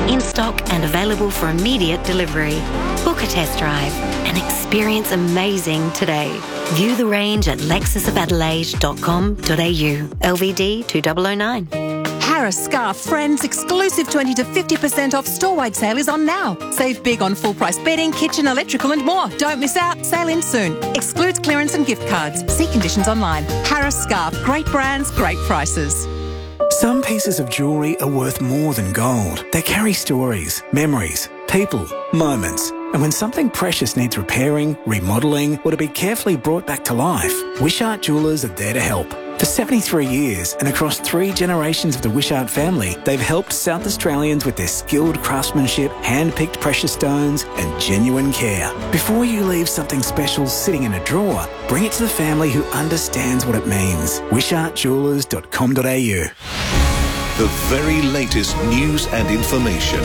In stock and available for immediate delivery. Book a test drive and experience amazing today. View the range at lexusofatelaide.com.au. LVD 2009. Harris Scarf Friends exclusive 20 to 50% off store-wide sale is on now. Save big on full-price bedding, kitchen, electrical and more. Don't miss out. Sale ends soon. Excludes clearance and gift cards. See conditions online. Harris Scarf. Great brands, great prices. Some pieces of jewellery are worth more than gold. They carry stories, memories, people, moments. And when something precious needs repairing, remodelling, or to be carefully brought back to life, Wishart Jewellers are there to help. For 73 years and across 3 generations of the Wishart family, they've helped South Australians with their skilled craftsmanship, hand-picked precious stones and genuine care. Before you leave something special sitting in a drawer, bring it to the family who understands what it means. WishartJewellers.com.au. The very latest news and information.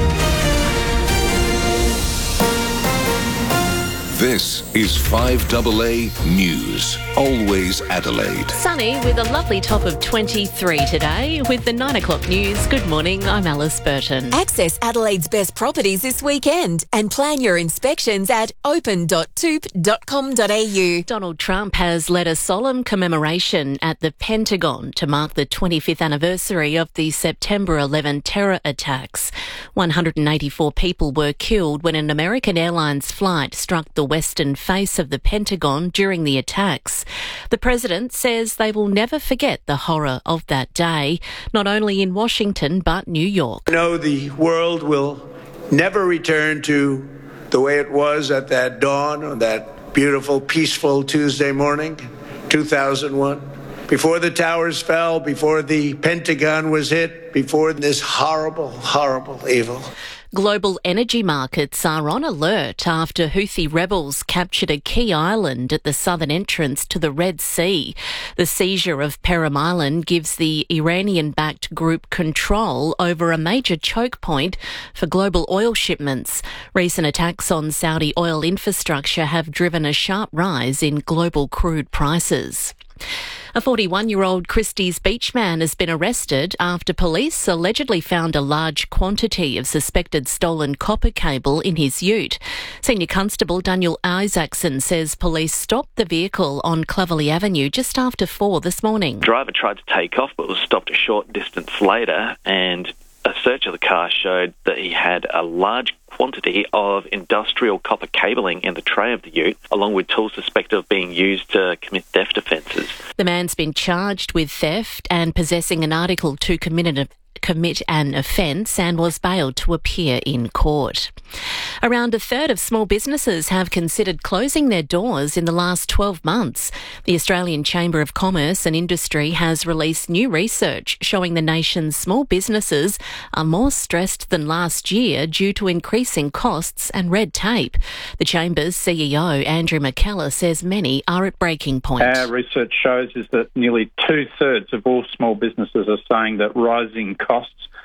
This is 5AA News. Always Adelaide. Sunny with a lovely top of 23 today. With the 9 o'clock news, good morning, I'm Alice Burton. Access Adelaide's best properties this weekend and plan your inspections at open.toop.com.au. Donald Trump has led a solemn commemoration at the Pentagon to mark the 25th anniversary of the September 11 terror attacks. 184 people were killed when an American Airlines flight struck the western face of the Pentagon during the attacks. The president says they will never forget the horror of that day, not only in Washington but New York. I know the world will never return to the way it was at that dawn on that beautiful, peaceful Tuesday morning, 2001. Before the towers fell, before the Pentagon was hit, before this horrible, horrible evil. Global energy markets are on alert after Houthi rebels captured a key island at the southern entrance to the Red Sea. The seizure of Perim Island gives the Iranian-backed group control over a major choke point for global oil shipments. Recent attacks on Saudi oil infrastructure have driven a sharp rise in global crude prices. A 41-year-old Christie's Beach man has been arrested after police allegedly found a large quantity of suspected stolen copper cable in his ute. Senior Constable Daniel Isaacson says police stopped the vehicle on Clovelly Avenue just after 4 this morning. The driver tried to take off but was stopped a short distance later, and a search of the car showed that he had a large quantity of industrial copper cabling in the tray of the ute, along with tools suspected of being used to commit theft offences. The man's been charged with theft and possessing an article to commit an offence and was bailed to appear in court. Around a third of small businesses have considered closing their doors in the last 12 months. The Australian Chamber of Commerce and Industry has released new research showing the nation's small businesses are more stressed than last year due to increasing costs and red tape. The Chamber's CEO, Andrew McKellar, says many are at breaking point. Our research shows is that nearly 2/3 of all small businesses are saying that rising costs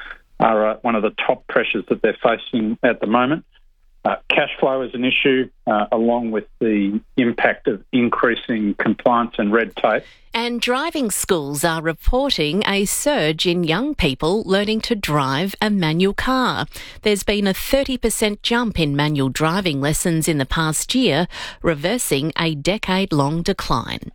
are one of the top pressures that they're facing at the moment. Cash flow is an issue, along with the impact of increasing compliance and red tape. And driving schools are reporting a surge in young people learning to drive a manual car. There's been a 30% jump in manual driving lessons in the past year, reversing a decade-long decline.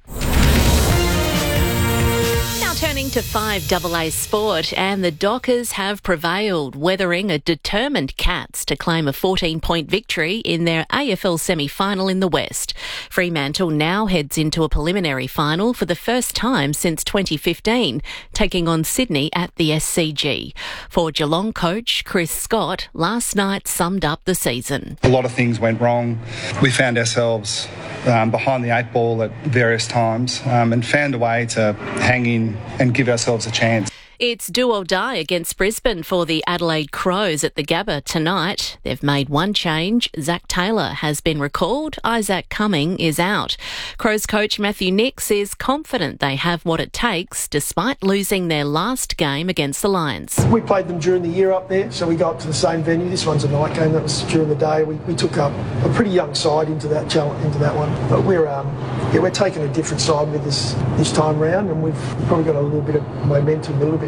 Turning to 5AA sport, and the Dockers have prevailed, weathering a determined Cats to claim a 14-point victory in their AFL semi-final in the West. Fremantle now heads into a preliminary final for the first time since 2015, taking on Sydney at the SCG. For Geelong coach Chris Scott, last night summed up the season. A lot of things went wrong. We found ourselves behind the 8 ball at various times and found a way to hang in and give ourselves a chance. It's do or die against Brisbane for the Adelaide Crows at the Gabba tonight. They've made one change. Zach Taylor has been recalled. Isaac Cumming is out. Crows coach Matthew Nix is confident they have what it takes despite losing their last game against the Lions. We played them during the year up there, so we got to the same venue. This one's a night game. That was during the day. We took up a pretty young side into that one. But we're taking a different side with this time round, and we've probably got a little bit of momentum, a little bit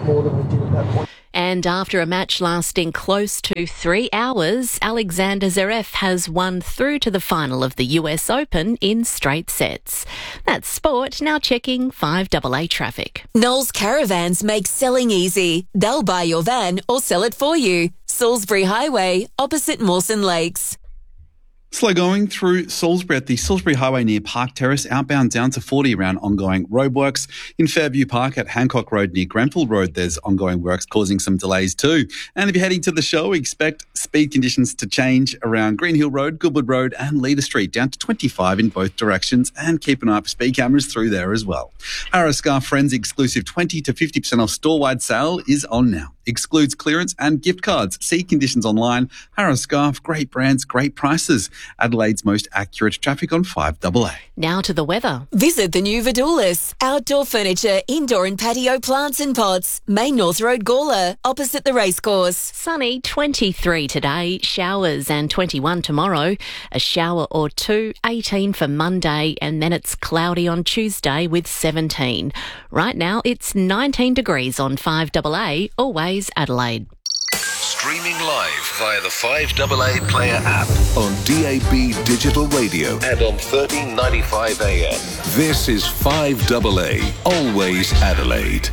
bit more than we did at that point. And after a match lasting close to 3 hours, Alexander Zverev has won through to the final of the US Open in straight sets. That's sport. Now checking 5AA traffic. Knowles Caravans make selling easy. They'll buy your van or sell it for you. Salisbury Highway, opposite Mawson Lakes. Slow going through Salisbury at the Salisbury Highway near Park Terrace, outbound down to 40 around ongoing roadworks. In Fairview Park at Hancock Road near Grenfell Road, there's ongoing works causing some delays too. And if you're heading to the show, expect speed conditions to change around Green Hill Road, Goodwood Road and Leader Street, down to 25 in both directions, and keep an eye for speed cameras through there as well. Harris Scarf Friends exclusive 20 to 50% off store-wide sale is on now. Excludes clearance and gift cards. See conditions online. Harris Scarf, great brands, great prices. Adelaide's most accurate traffic on 5AA. Now to the weather. Visit the new Vidulis. Outdoor furniture, indoor and patio plants and pots. Main North Road, Gawler, opposite the racecourse. Sunny, 23 today. Showers and 21 tomorrow. A shower or two, 18 for Monday. And then it's cloudy on Tuesday with 17. Right now it's 19 degrees on 5AA. Always Adelaide. Streaming live via the 5AA Player app on DAB Digital Radio and on 1395 AM. This is 5AA, always Adelaide.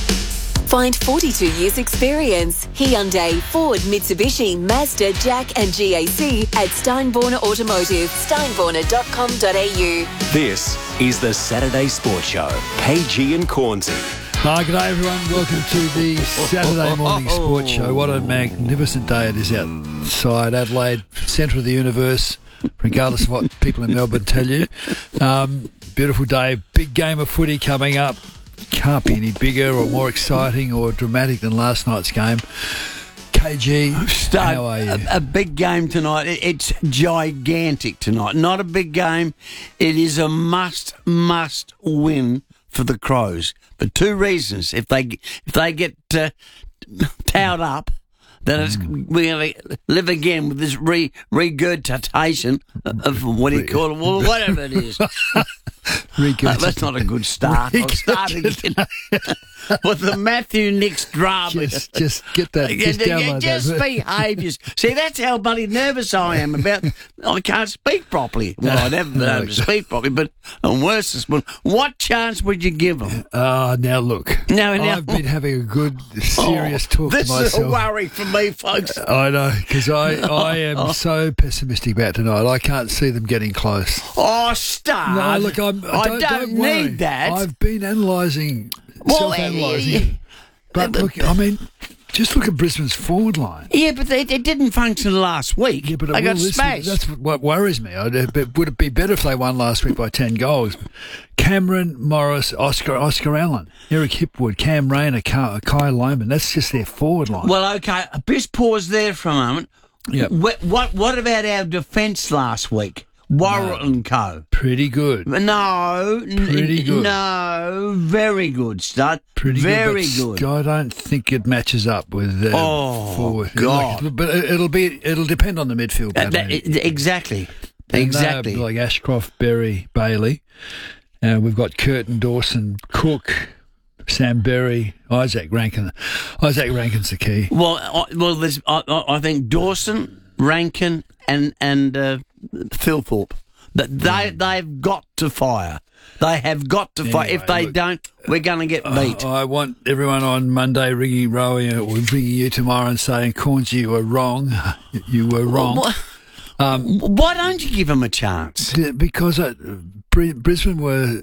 Find 42 years experience. Hyundai, Ford, Mitsubishi, Mazda, Jack and GAC at Steinborner Automotive, steinborner.com.au. This is the Saturday Sports Show. KG and Cornsey. Hi, g'day everyone. Welcome to the Saturday morning sports show. What a magnificent day it is outside Adelaide, centre of the universe, regardless of what people in Melbourne tell you. Beautiful day, big game of footy coming up. Can't be any bigger or more exciting or dramatic than last night's game. KG, how are you? A big game tonight. It's gigantic tonight. Not a big game. It is a must win for the Crows for two reasons. If they get towed up, then we're going to live again with this regurgitation of what do you call it? Well, whatever it is. That's not a good start. I'll start again with the Matthew Nicks drama. Just get that. Just behave yourself. See, that's how bloody nervous I am about. I can't speak properly. Well, I never been able to speak properly, but I'm worse this one. What chance would you give them? Now look. I've been having a good, serious talk to myself. This is a worry for me, folks. I know, because I am so pessimistic about tonight. I can't see them getting close. Oh, stop. No, look, I don't need that. I've been self-analysing. But look, I mean, just look at Brisbane's forward line. Yeah, but it didn't function last week. Yeah, but they got smashed. That's what worries me. Would it be better if they won last week by 10 goals? Cameron, Morris, Oscar Allen, Eric Hipwood, Cam Rayner, Kai Loman. That's just their forward line. Well, okay, just pause there for a moment. Yep. What about our defence last week? Warrell and Co. Pretty good. No. Pretty good. No. Very good, Stud. Pretty very good. I don't think it matches up with forward. God. But it'll depend on the midfield. Exactly. Like Ashcroft, Berry, Bailey. We've got Curtin, Dawson, Cook, Sam Berry, Isaac Rankin. Isaac Rankin's the key. Well, I think Dawson, Rankin, and Phil Thorpe. They've got to fire. They have got to fire. If they don't, we're going to get beat. I want everyone on Monday ringing Rowie or ringing you tomorrow and saying, Corns, you were wrong. You were wrong. Why don't you give them a chance? Because Brisbane were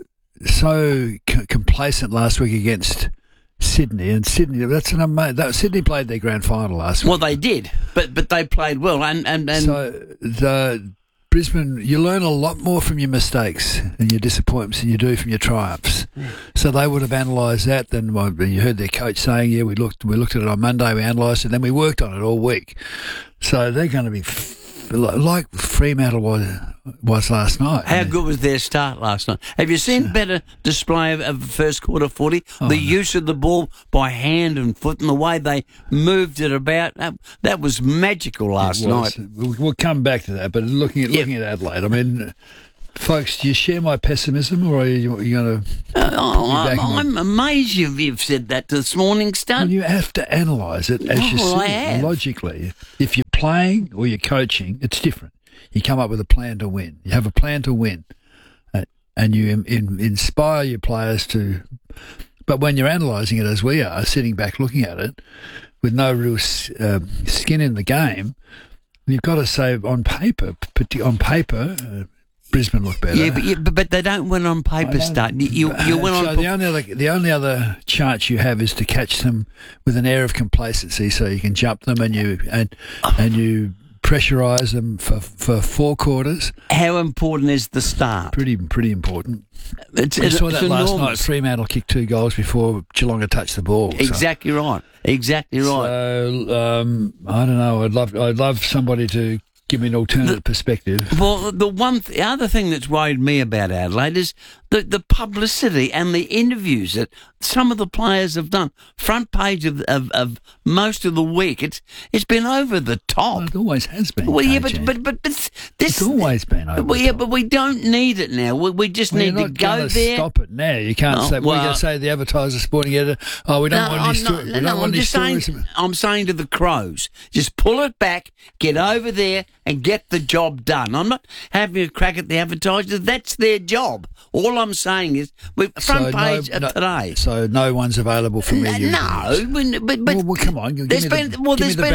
so complacent last week against Sydney, and Sydney Sydney played their grand final last week. Well, they did, but they played well, and so the Brisbane, you learn a lot more from your mistakes and your disappointments than you do from your triumphs. So they would have analysed that. Then you heard their coach saying, "Yeah, we looked at it on Monday, we analysed it, then we worked on it all week." So they're going to be like Fremantle was last night. How good was their start last night? Have you seen better display of first quarter footy? The use of the ball by hand and foot and the way they moved it about, that was magical last night. We'll come back to that, but looking at Adelaide, I mean, Folks, do you share my pessimism, or are you going to... I'm amazed you've said that this morning, Stud. Well, you have to analyse it as you see it, logically. If you're playing or you're coaching, it's different. You come up with a plan to win. You have a plan to win, and you inspire your players to... But when you're analysing it as we are, sitting back looking at it, with no real skin in the game, you've got to say on paper, Brisbane look better. Yeah, but they don't win on paper, Stud. You win on... So the only other chance you have is to catch them with an air of complacency, so you can jump them and you pressurise them for 4 quarters. How important is the start? Pretty important. We saw that last night. Fremantle kicked 2 goals before Geelong had touched the ball. Exactly right. Exactly right. So I don't know. I'd love somebody to give me an alternative perspective. Well, the other thing that's worried me about Adelaide is the publicity and the interviews that some of the players have done. Front page of most of the week. It's been over the top. Well, it always has been. Well, yeah, but this... It's always been over the top. But we don't need it now. We just need to go there. Stop it now. You can't say... We're going to say the Advertiser Sporting Editor, we don't want any stories. I'm saying to the Crows, just pull it back, get over there and get the job done. I'm not having a crack at the Advertiser. That's their job. All I'm saying is, front page of today. So no one's available for media. No, but come on, give me the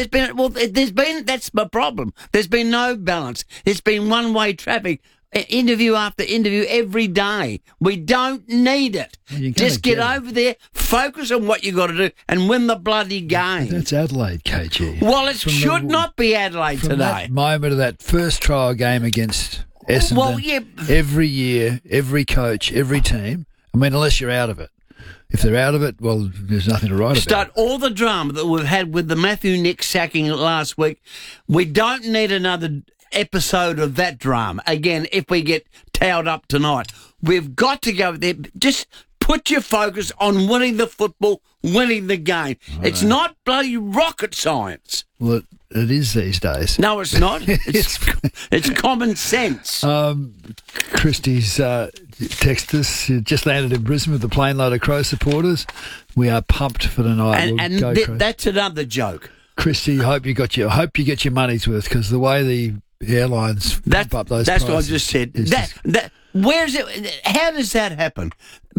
balance. That's my problem. There's been no balance. It's been one-way traffic, interview after interview every day. We don't need it. Just get over there, focus on what you got to do, and win the bloody game. That's Adelaide, KG. Well, it should not be Adelaide today. That moment of that first trial game against Essendon, every year, every coach, every team, unless you're out of it. If they're out of it, well, there's nothing to write about. Start all the drama that we've had with the Matthew Nick sacking last week. We don't need another episode of that drama again if we get towed up tonight. We've got to go there. Just put your focus on winning the football, winning the game. It's not bloody rocket science. Well, it is these days. No, it's not. It's common sense. Christy's text us. She just landed in Brisbane with a plane load of Crow supporters. We are pumped for tonight. That's another joke. Christy, hope you get your money's worth, because the way the airlines pump up those prices. That's what I just said. Where is it? How does that happen?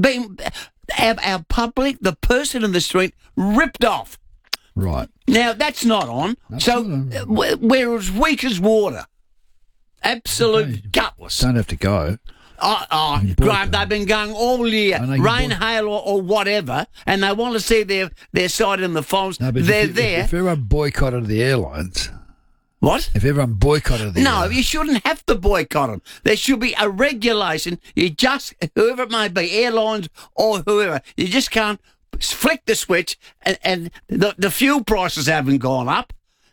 Our public, the person in the street, ripped off. Right. Now, that's not on. We're as weak as water. Absolute gutless. Don't have to go. Graham, they've been going all year, rain, hail or whatever, and they want to see their side in the finals. No, they're there. If everyone boycotted the airlines... What? If everyone boycotted the airlines... No, you shouldn't have to boycott them. There should be a regulation. You just, whoever it may be, airlines or whoever, you just can't flick the switch and the fuel prices haven't gone up.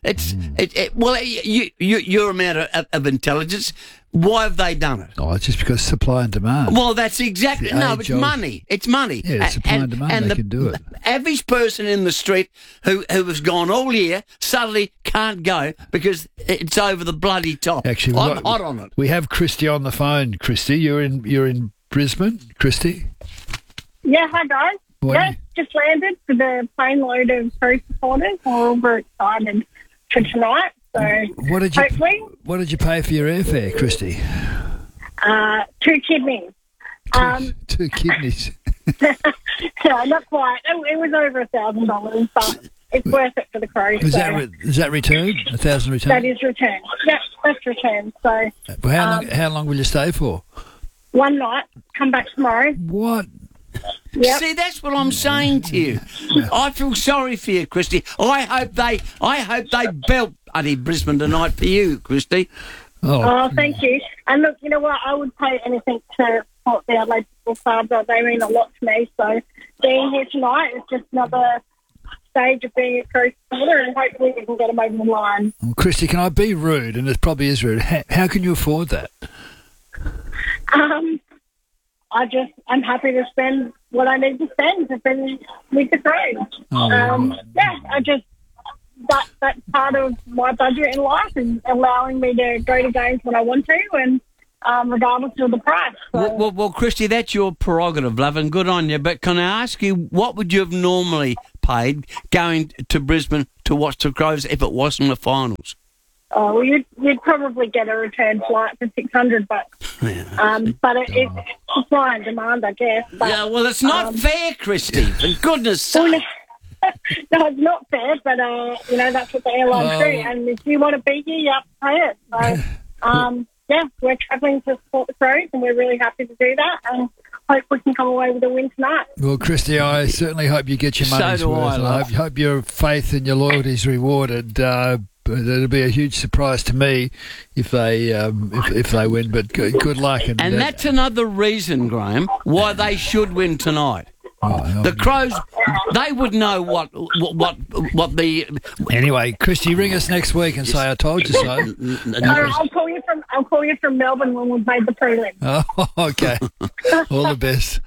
You're a man of intelligence. Why have they done it? Oh, it's just because supply and demand. Well, that's exactly... it's money. It's money. Yeah, supply and demand, and they can do it. Average person in the street who has gone all year suddenly can't go because it's over the bloody top. Actually, I'm hot on it. We have Christy on the phone. Christy, you're in Brisbane. Christy? Yeah, hi guys. Just landed for the plane load of Crow supporters. We're all very excited for tonight. So what did you pay for your airfare, Christy? 2 kidneys. 2 kidneys. No, not quite. It was over $1,000, but it's worth it for the Crows. Is that returned? 1,000 returned? That is returned. Yep, that's returned. So, how long will you stay for? 1 night. Come back tomorrow. What? Yep. See, that's what I'm saying to you. I feel sorry for you, Christy. I hope they belt Brisbane tonight for you, Christy. Oh, thank you. And look, you know what? I would pay anything to support the Adelaide Football Club. They mean a lot to me. So being here tonight is just another stage of being a Crow supporter, and hopefully we can get them over the line. Well, Christy, can I be rude? And it probably is rude. How can you afford that? I'm happy to spend what I need to spend to be with the Crows. That's part of my budget in life, is allowing me to go to games when I want to, and regardless of the price. So. Well, Christy, that's your prerogative, love, and good on you. But can I ask you, what would you have normally paid going to Brisbane to watch the Crows if it wasn't the finals? Well, you'd probably get a return flight for $600. But it's supply and demand, I guess. But, yeah, well, it's not fair, Christy. For goodness sake. No, it's not fair, but, that's what the airlines do. And if you want to be here, you have to pay it. So, we're travelling to support the Crows, and we're really happy to do that. And hope we can come away with a win tonight. Well, Christy, I certainly hope you get your money's worth. I hope your faith and your loyalty is rewarded. It'll be a huge surprise to me if they win. But good luck. And that's another reason, Graham, why they should win tonight. The Crows, they would know what the. Anyway, Christy, ring us next week and say I told you so. I'll call you from Melbourne when we've made the prelim. Oh, okay. All the best.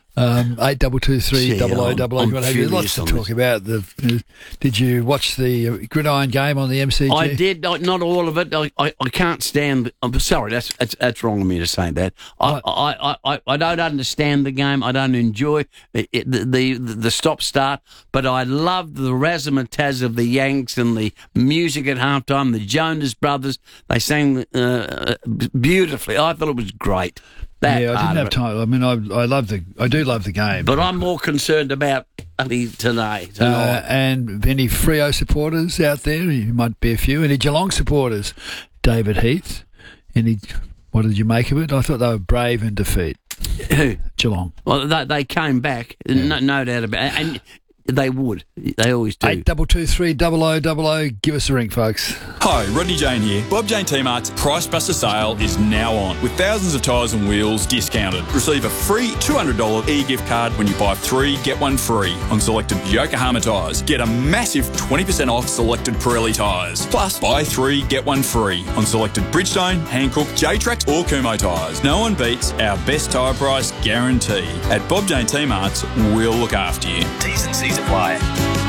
8223 0000. Lots to talk about. Did you watch the Gridiron game on the MCG? I did. Not all of it. I can't stand. I'm sorry. That's wrong of me to say that. I don't understand the game. I don't enjoy the stop start. But I loved the razzmatazz of the Yanks and the music at halftime. The Jonas Brothers. They sang beautifully. I thought it was great. I didn't have time. I mean, I do love the game, but I'm more concerned about tonight. And any Freo supporters out there? You might be a few. Any Geelong supporters? David Heath. What did you make of it? I thought they were brave in defeat. Who? Geelong. Well, they came back. Yeah. No doubt about it. And they would. They always do. 8223 0000. Give us a ring, folks. Hi, Rodney Jane here. Bob Jane T-Mart's Price Buster sale is now on, with thousands of tyres and wheels discounted. Receive a free $200 e-gift card when you buy 3, get 1 free on selected Yokohama tyres. Get a massive 20% off selected Pirelli tyres. Plus, buy 3, get 1 free on selected Bridgestone, Hankook, J-Trax or Kumho tyres. No one beats our best tyre price guarantee. At Bob Jane T-Mart's, we'll look after you. T's and C's apply.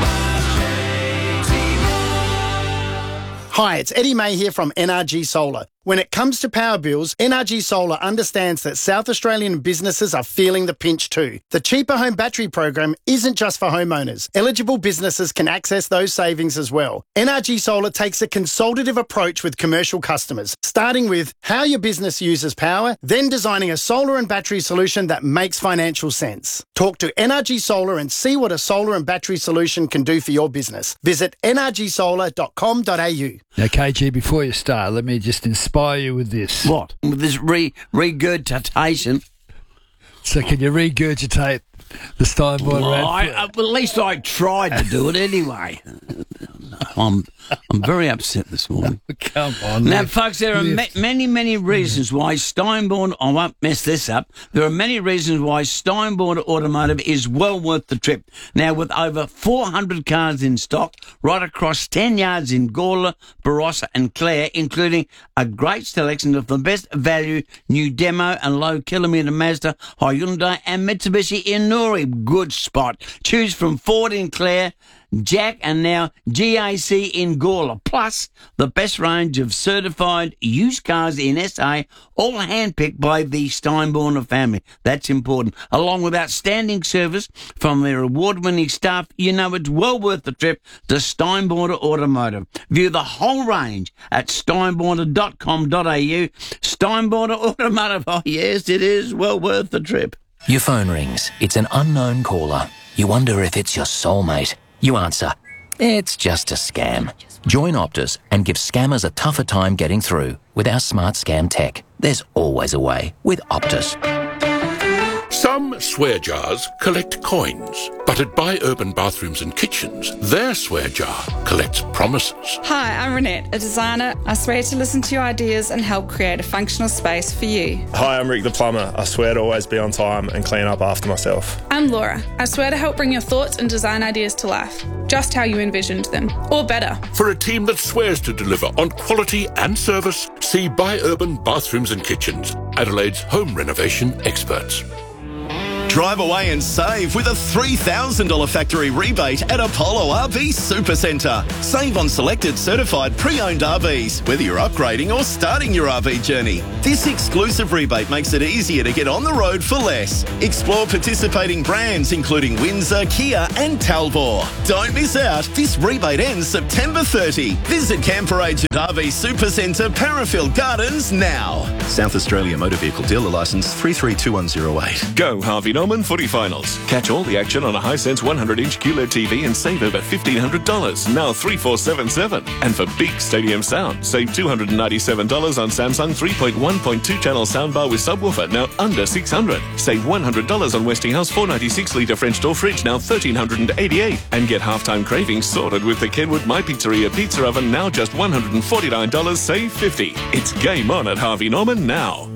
Hi, it's Eddie May here from NRG Solar. When it comes to power bills, NRG Solar understands that South Australian businesses are feeling the pinch too. The Cheaper Home Battery program isn't just for homeowners. Eligible businesses can access those savings as well. NRG Solar takes a consultative approach with commercial customers, starting with how your business uses power, then designing a solar and battery solution that makes financial sense. Talk to NRG Solar and see what a solar and battery solution can do for your business. Visit nrgsolar.com.au. Now, KG, before you start, let me just inspire you with this. What? With this regurgitation. So can you regurgitate the Steinborn at least I tried to do it anyway. I'm very upset this morning. Come on. Now, folks, there are many reasons why Steinborn, I won't mess this up, there are many reasons why Steinborn Automotive is well worth the trip. Now, with over 400 cars in stock, right across 10 yards in Gawler, Barossa and Clare, including a great selection of the best value new demo and low kilometre Mazda, Hyundai and Mitsubishi in Newry. Good spot. Choose from Ford in Clare, Jack and now GAC in Gawler, plus the best range of certified used cars in SA, all handpicked by the Steinborn family. That's important. Along with outstanding service from their award-winning staff, you know it's well worth the trip to Steinborn Automotive. View the whole range at steinborn.com.au. Steinborn Automotive, oh yes, it is well worth the trip. Your phone rings. It's an unknown caller. You wonder if it's your soulmate. You answer, it's just a scam. Join Optus and give scammers a tougher time getting through. With our smart scam tech, there's always a way with Optus. Some swear jars collect coins, but at Buy Urban Bathrooms and Kitchens, their swear jar collects promises. Hi, I'm Renette, a designer. I swear to listen to your ideas and help create a functional space for you. Hi, I'm Rick the plumber. I swear to always be on time and clean up after myself. I'm Laura. I swear to help bring your thoughts and design ideas to life, just how you envisioned them, or better. For a team that swears to deliver on quality and service, see Buy Urban Bathrooms and Kitchens, Adelaide's home renovation experts. Drive away and save with a $3,000 factory rebate at Apollo RV Supercentre. Save on selected certified pre-owned RVs, whether you're upgrading or starting your RV journey. This exclusive rebate makes it easier to get on the road for less. Explore participating brands including Windsor, Kia and Talbot. Don't miss out. This rebate ends September 30. Visit Camper Agent RV Supercentre, Parafield Gardens now. South Australia Motor Vehicle Dealer Licence 332108. Go Harvey Norman Footy Finals. Catch all the action on a Hisense 100-inch QLED TV and save over $1,500. Now 3477. And for big stadium sound, save $297 on Samsung 3.1.2 channel soundbar with subwoofer, now under $600. Save $100 on Westinghouse 496-litre French door fridge, now $1,388. And get halftime cravings sorted with the Kenwood My Pizzeria pizza oven, now just $149, save $50. It's game on at Harvey Norman now.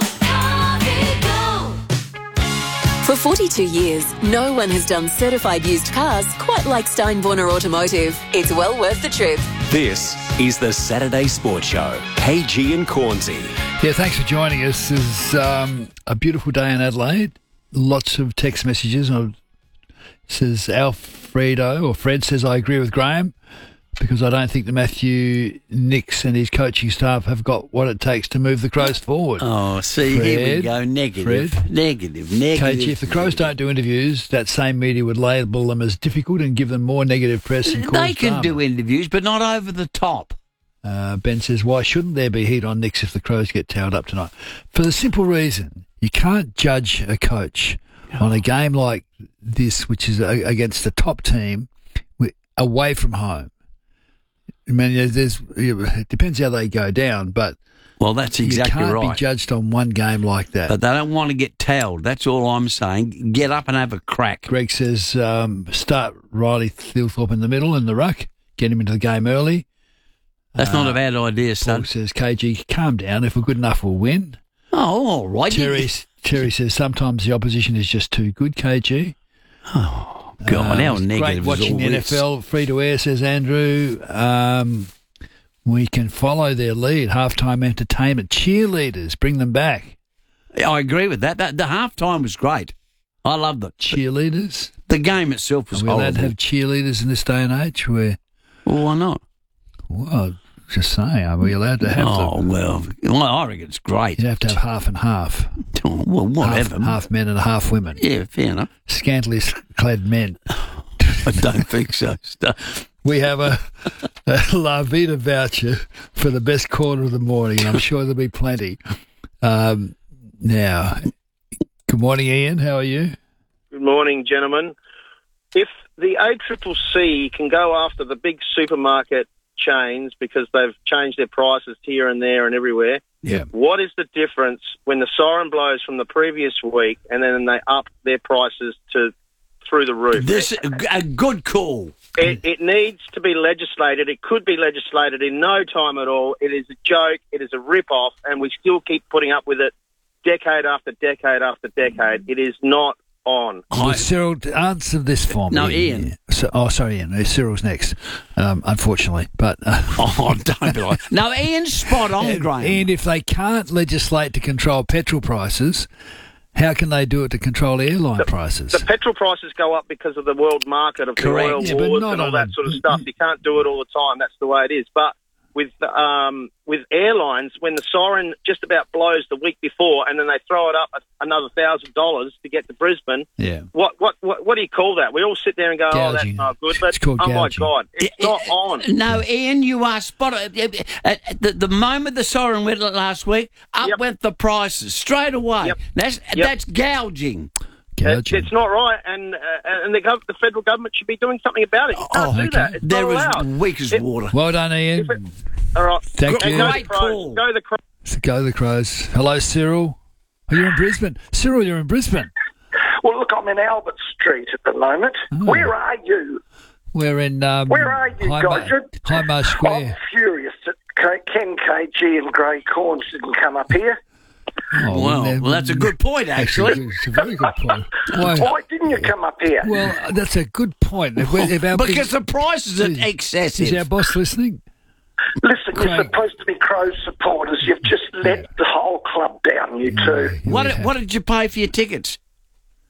For 42 years, no one has done certified used cars quite like Steinborner Automotive. It's well worth the trip. This is the Saturday Sports Show. KG and Cornsey. Yeah, thanks for joining us. This is a beautiful day in Adelaide. Lots of text messages. Says Alfredo, or Fred says, I agree with Graham because I don't think that Matthew Nix and his coaching staff have got what it takes to move the Crows forward. Oh, see, Fred, here we go. Negative. Fred. Negative. KG, if the Crows don't do interviews, that same media would label them as difficult and give them more negative press and cause They can drama. do interviews, but not over the top. Ben says, why shouldn't there be heat on Nix if the Crows get towed up tonight? For the simple reason, you can't judge a coach on a game like this, which is against a top team away from home. I mean, it depends how they go down, but well, that's exactly you can't right. be judged on one game like that. But they don't want to get tailed. That's all I'm saying. Get up and have a crack. Greg says, start Riley Thilthorpe in the middle in the ruck, get him into the game early. That's not a bad idea, son. Paul says, KG, calm down. If we're good enough, we'll win. Oh, all right. Terry says, sometimes the opposition is just too good, KG. Oh, God, how negative great is watching all the this? NFL, free to air, says Andrew. We can follow their lead. Halftime entertainment. Cheerleaders, bring them back. I agree with that. The halftime was great. I loved it. Cheerleaders? The game itself was Are we allowed horrible. to have cheerleaders in this day and age? Well, why not? Well, just saying, are we allowed to have them? Well, I reckon it's great. You'd have to have half and half. Well, whatever. Half men and half women. Yeah, fair enough. Scantily clad men. I don't think so. We have a La Vida voucher for the best quarter of the morning, and I'm sure there'll be plenty. Now, good morning, Ian. How are you? Good morning, gentlemen. If the ACCC can go after the big supermarket chains because they've changed their prices here and there and everywhere, what is the difference when the siren blows from the previous week and then they up their prices to through the roof? This a good call. It needs to be legislated. It could be legislated in no time at all. It is a joke. It is a rip-off, and we still keep putting up with it decade after decade after decade. It is not on. Well, Cyril, answer this for me. No, Ian. Sorry, Ian. Cyril's next, unfortunately. But don't be like. No, Ian's spot on, Graham. And if they can't legislate to control petrol prices, how can they do it to control airline prices? The petrol prices go up because of the world market of the oil wars and all that sort of stuff. You can't do it all the time. That's the way it is. But with airlines, when the siren just about blows the week before and then they throw it up another $1,000 to get to Brisbane, what do you call that? We all sit there and go, gouging. Oh, that's not good. But, called oh, gouging. my God, it's not on. No, Ian, you are spot on. The moment the siren went last week, up went the prices straight away. That's gouging. It's not right, and the federal government should be doing something about it. You can't do that. It's There not is allowed. weak as water. Well done, Ian. All right. Thank you. Go the Crows. Go the Crows. So go the Crows. Hello, Cyril. Are you in Brisbane? Cyril, you're in Brisbane. Well, look, I'm in Albert Street at the moment. Where are you? We're in Where are you, Godred? Highmarsh Square. I'm furious that Ken KG and Gray Corns didn't come up here. Well, that's a good point, actually. It's a very good point. Why didn't you come up here? Well, that's a good point. Because the prices are excessive. Is our boss listening? Listen, you're supposed to be Crows supporters. You've just let the whole club down, you two. What did you pay for your tickets?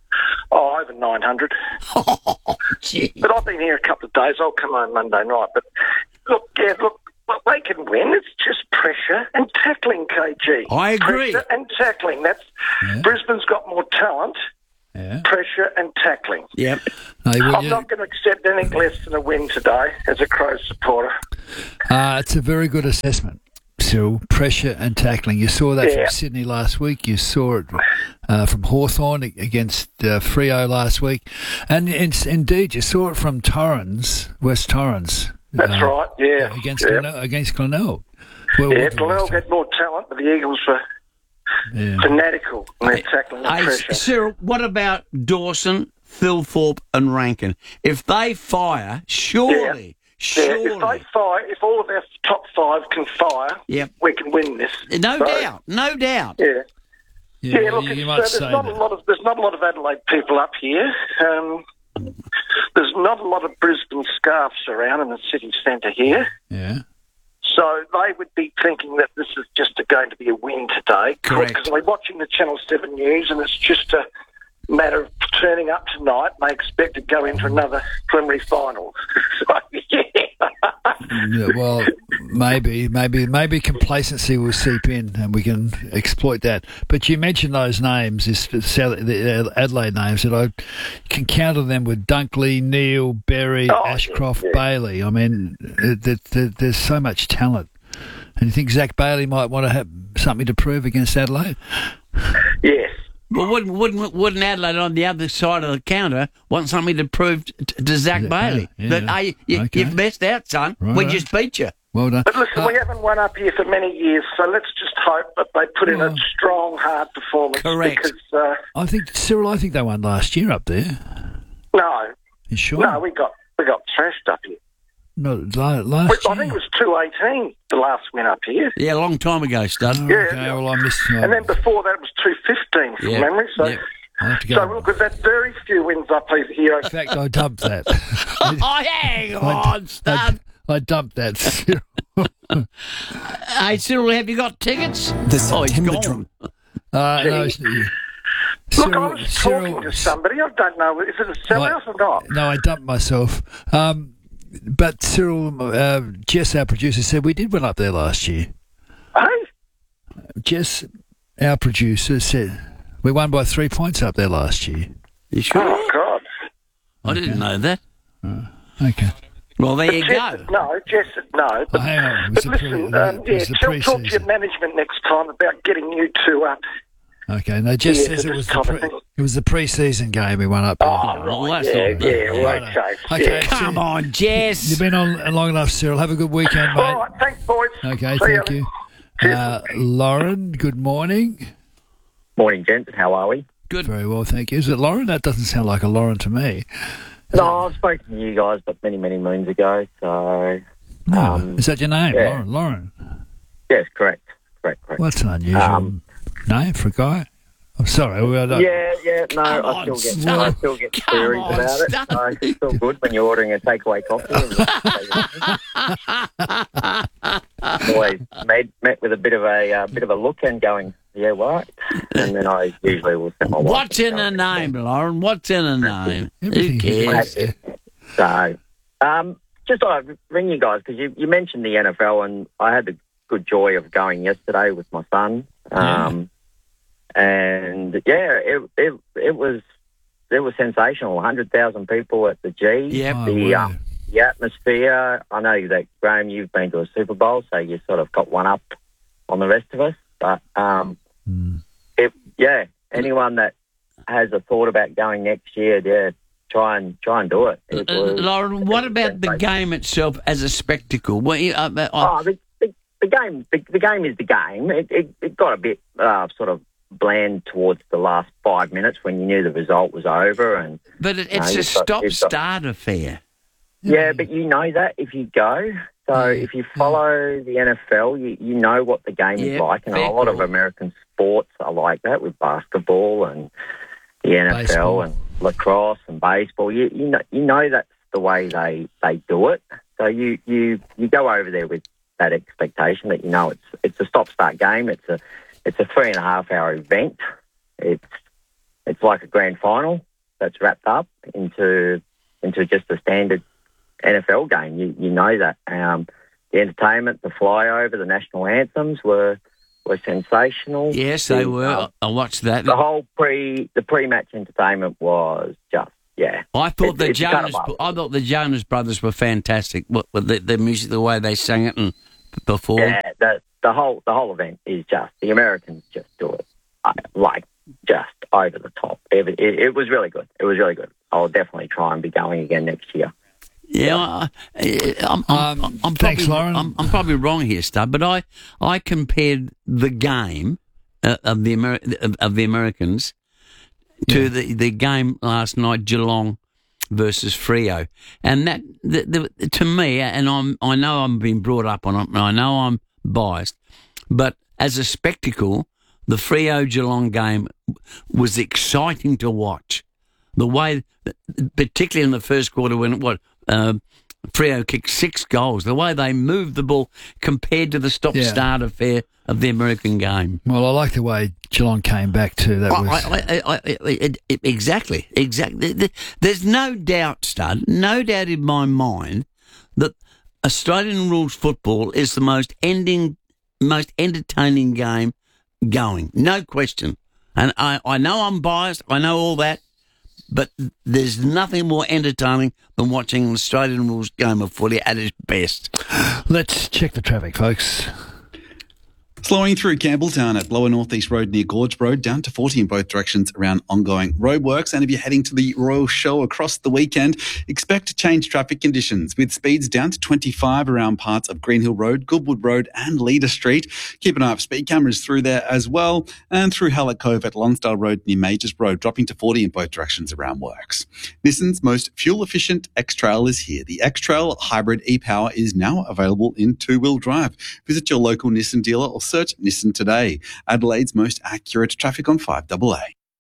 Oh, over 900. Oh, gee. But I've been here a couple of days. I'll come home Monday night. But look, they can win. It's just pressure and tackling, KG. I agree. Pressure and tackling. Brisbane's got more talent. Yeah. Pressure and tackling. Yep. I'm not going to accept anything less than a win today as a Crows supporter. It's a very good assessment, Cyril. Pressure and tackling. You saw that from Sydney last week. You saw it from Hawthorn against Freo last week. And indeed, you saw it from West Torrens. That's right, yeah. Against Glenelg. Glenelg had more talent, but the Eagles were fanatical in their tackling and pressure. Cyril, what about Dawson, Thilthorpe and Rankin? If they fire, surely... If they fire, if all of our top 5 can fire, we can win this. No doubt. Yeah. Look, there's not a lot of Adelaide people up here. There's not a lot of Brisbane scarfs around in the city centre here. Yeah. So they would be thinking that this is just going to be a win today. Correct. Because they're watching the Channel 7 News and it's just a matter of turning up tonight and they expect to go into another preliminary final. So, well, maybe complacency will seep in and we can exploit that. But you mentioned those names, the Adelaide names, that I can counter them with Dunkley, Neal, Berry, Ashcroft, Bailey. I mean, there's so much talent. And you think Zach Bailey might want to have something to prove against Adelaide? Yes. Well, wouldn't Adelaide on the other side of the counter want something to prove to Zach Bailey? That you've missed out, son. We just beat you. Well done. But listen, we haven't won up here for many years, so let's just hope that they put in a strong, hard performance. Correct. Because, I think they won last year up there. No. You sure? No, we got thrashed up here. No, last year. I think it was 218, the last win up here. Yeah, a long time ago, Stud. Well, I missed. And then before that it was 215 from memory. So, look, we've had very few wins up here. In fact, I dumped that. Hang on, Stud. I dumped that. Hey, Cyril, have you got tickets? He's gone. No, Look, I was talking to somebody. I don't know. Is it a sellout or not? No, I dumped myself. But Cyril, Jess, our producer, said we did win up there last year. Hey? Jess, our producer, said we won by 3 points up there last year. You sure? Oh, God. I didn't know that. Okay. Well, there you go. Jess said no. But, hang on. But listen, talk to your management next time about getting you two up. Okay, no, Jess says it was the pre-season game we won up there. Oh, right, okay. Come on, Jess. You've been on long enough, Cyril. Have a good weekend, mate. All right, thanks, boys. Okay, thank you. Lauren, good morning. Morning, gents. How are we? Good. Very well, thank you. Is it Lauren? That doesn't sound like a Lauren to me. No, I've spoken to you guys, but many, many moons ago. So, is that your name, Lauren? Yes, correct. What's an unusual name for a guy? I'm sorry. No, I still get queries about it. So it's still good when you're ordering a takeaway coffee. Always met with a bit of a look and going, yeah, what? And then I usually will send my wife. What's in a name, Lauren? What's in a name? Who cares? So, just thought I'd ring you guys because you mentioned the NFL, and I had the good joy of going yesterday with my son. And it was sensational. 100,000 people at the G. Yep. The atmosphere. I know that, Graham, you've been to a Super Bowl, so you sort of got one up on the rest of us. But anyone that has a thought about going next year, try and do it. Lauren, what about the game itself as a spectacle? The game is the game. It got a bit sort of bland towards the last 5 minutes when you knew the result was over. But it's a stop-start affair. Yeah, but you know that if you go. So if you follow the NFL, you know what the game is like. And a lot of American sports are like that with basketball and the NFL baseball. And lacrosse and baseball. You know that's the way they do it. So you go over there with that expectation that it's a stop-start game. It's a 3.5 hour event. It's like a grand final. that's wrapped up into just a standard NFL game. You know that. The entertainment, the flyover, the national anthems were sensational. Yes, they were. I watched that. The whole pre-match entertainment was just, yeah. I thought the Jonas Brothers were fantastic. What the music, the way they sang it and performed. Yeah, the whole event is just, the Americans just do it like just over the top. It was really good. It was really good. I'll definitely try and be going again next year. Yeah, I'm thanks, Lauren. I'm probably wrong here, Stud, but I compared the game of the Americans to the game last night, Geelong versus Freo, and that to me, and I know I'm being brought up on it, and I know I'm biased, but as a spectacle, the Freo Geelong game was exciting to watch. The way, particularly in the first quarter, when Freo kicked 6 goals, the way they moved the ball compared to the stop-start affair of the American game. Well, I like the way Geelong came back too. Exactly. There's no doubt, Stud, no doubt in my mind that Australian rules football is the most entertaining game going. No question. And I know I'm biased. I know all that. But there's nothing more entertaining than watching an Australian rules game of footy at its best. Let's check the traffic, folks. Slowing through Campbelltown at Lower North East Road near Gorge Road, down to 40 in both directions around ongoing roadworks. And if you're heading to the Royal Show across the weekend, expect change traffic conditions with speeds down to 25 around parts of Greenhill Road, Goodwood Road and Leader Street. Keep an eye on speed cameras through there as well. And through Hallett Cove at Lonsdale Road near Majors Road, dropping to 40 in both directions around works. Nissan's most fuel-efficient X-Trail is here. The X-Trail Hybrid e-Power is now available in 2-wheel drive. Visit your local Nissan dealer or search Nissan today. Adelaide's most accurate traffic on 5AA.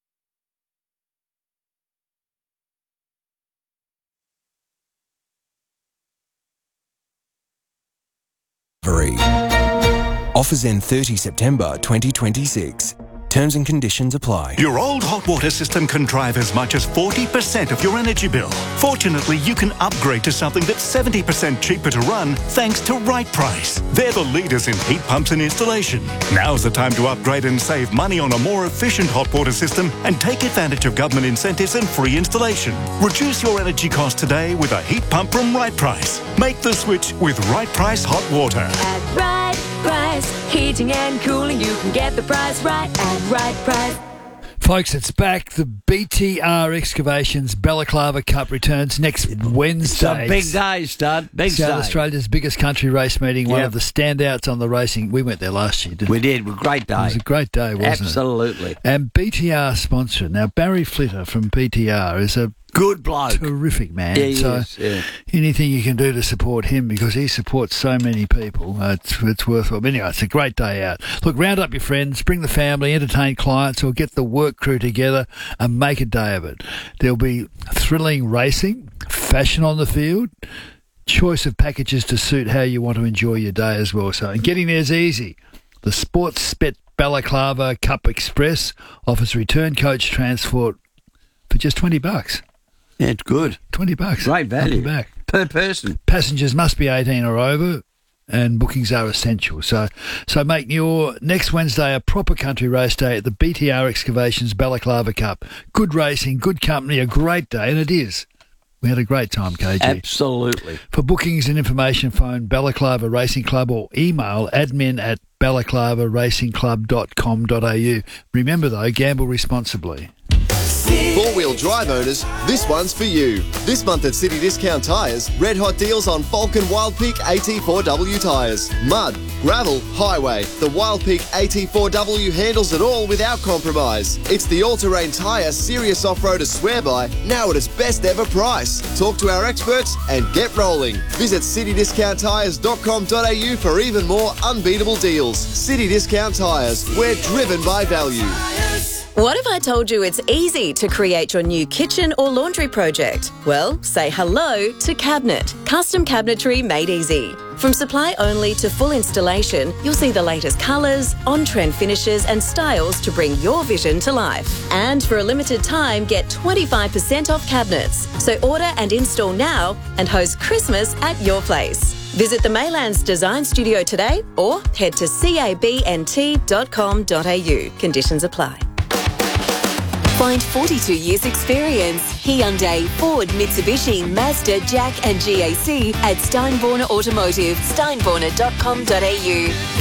Offers end 30 September 2026. Terms and conditions apply. Your old hot water system can drive as much as 40% of your energy bill. Fortunately, you can upgrade to something that's 70% cheaper to run thanks to Right Price. They're the leaders in heat pumps and installation. Now's the time to upgrade and save money on a more efficient hot water system and take advantage of government incentives and free installation. Reduce your energy cost today with a heat pump from Right Price. Make the switch with Right Price Hot Water. At Right Price, heating and cooling, you can get the price right at Right Price. Folks, it's back. The BTR Excavations Balaclava Cup returns next Wednesday. It's a big day, Stud. Big South day. Australia's biggest country race meeting, one of the standouts on the racing. We went there last year, didn't we? We did. Great day. It was a great day, wasn't it? Absolutely. And BTR sponsor. Now, Barry Flitter from BTR is a good bloke. Terrific man. Yeah, so anything you can do to support him, because he supports so many people, it's worthwhile. But anyway, it's a great day out. Look, round up your friends, bring the family, entertain clients, or get the work crew together and make a day of it. There'll be thrilling racing, fashion on the field, choice of packages to suit how you want to enjoy your day as well. So, and getting there is easy. The Sports Bet Balaclava Cup Express offers return coach transport for just $20. Yeah, it's good. $20. Great value. Back. Per person. Passengers must be 18 or over, and bookings are essential. So make your next Wednesday a proper country race day at the BTR Excavations Balaclava Cup. Good racing, good company, a great day, and it is. We had a great time, KG. Absolutely. For bookings and information, phone Balaclava Racing Club or email admin@balaclavaracingclub.com.au. Remember, though, gamble responsibly. Four-wheel drive owners, this one's for you. This month at City Discount Tyres, red hot deals on Falcon Wild Peak AT4W tyres. Mud, gravel, highway. The Wild Peak AT4W handles it all without compromise. It's the all-terrain tyre serious off-roaders swear by, now at its best ever price. Talk to our experts and get rolling. Visit citydiscounttyres.com.au for even more unbeatable deals. City Discount Tyres, we're driven by value. What if I told you it's easy to create your new kitchen or laundry project? Well, say hello to Cabinet. Custom cabinetry made easy. From supply only to full installation, you'll see the latest colours, on-trend finishes and styles to bring your vision to life. And for a limited time, get 25% off cabinets. So order and install now and host Christmas at your place. Visit the Maylands Design Studio today or head to cabnt.com.au. Conditions apply. Find 42 years experience. Hyundai, Ford, Mitsubishi, Mazda, Jack and GAC at Steinborner Automotive. steinborner.com.au.